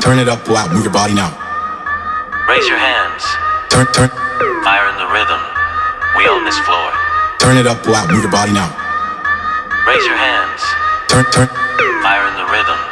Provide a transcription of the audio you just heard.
Turn it up, wow, move your body now. Raise your hands. Turn. Fire in the rhythm. We own this floor. Turn it up, wow, move your body now. Raise your hands. Turn. Fire in the rhythm.